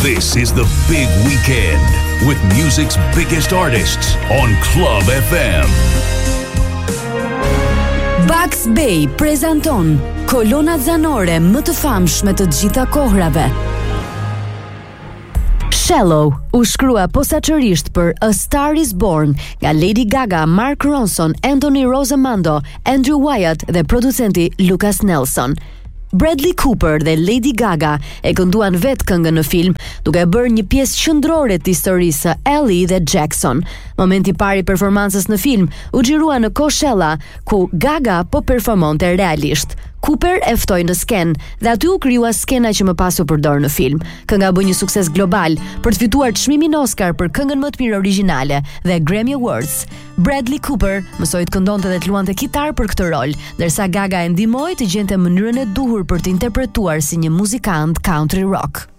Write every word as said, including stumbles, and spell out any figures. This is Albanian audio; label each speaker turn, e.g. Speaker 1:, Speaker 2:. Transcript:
Speaker 1: This is the big weekend with music's biggest artists on Club F M.
Speaker 2: Bugs Bay prezanton kolonat zanore më të famshme të gjitha kohrave. Shallow u shkrua posaçërisht për A Star Is Born nga Lady Gaga, Mark Ronson, Anthony Rosamando, Andrew Wyatt dhe producenti Lucas Nelson. Bradley Cooper dhe Lady Gaga e kënduan vetë këngën në film, duke bërë një pjesë qendrore të historisë së Ellie dhe Jackson. Momenti i parë i performancës në film u xhirua në Coachella, ku Gaga po performonte realisht. Cooper e ftoi në skenë dhe aty u krijua skena që më pas u përdor në film. Kënga bë një sukses global për të fituar çmimin Oscar për këngën më të mirë origjinale dhe Grammy Awards. Bradley Cooper mësoi të këndonte dhe të luante kitar për këtë rol, ndërsa Gaga e ndihmoi të gjente mënyrën e duhur për të interpretuar si një muzikant country rock.